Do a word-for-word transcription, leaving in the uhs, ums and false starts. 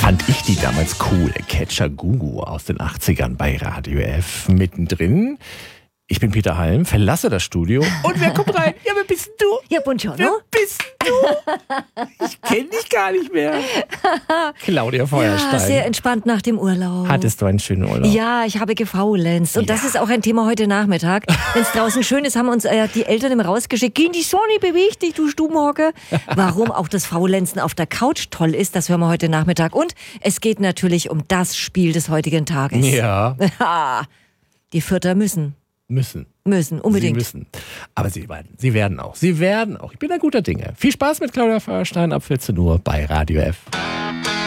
Fand ich die damals cool. Catcher Gugu aus den achtzigern bei Radio F. Mittendrin. Ich bin Peter Halm, verlasse das Studio. Und wer kommt rein? Ja, wer bist du? Ja, buongiorno. Wer bist du? Ich kenne dich gar nicht mehr. Claudia Feuerstein. Ja, sehr entspannt nach dem Urlaub. Hattest du einen schönen Urlaub? Ja, ich habe gefaulenzt. Und Ja. das ist auch ein Thema heute Nachmittag. Wenn es draußen schön ist, haben uns äh, die Eltern immer rausgeschickt. Geh in die Sonne, beweg dich, du Stubenhocke. Warum auch das Faulenzen auf der Couch toll ist, das hören wir heute Nachmittag. Und es geht natürlich um das Spiel des heutigen Tages. Ja, Die Vierter müssen. müssen. Müssen, unbedingt. Sie müssen. Aber sie werden, sie werden auch. Sie werden auch. Ich bin ein guter Dinge. Viel Spaß mit Claudia Feuerstein ab vierzehn Uhr bei Radio F.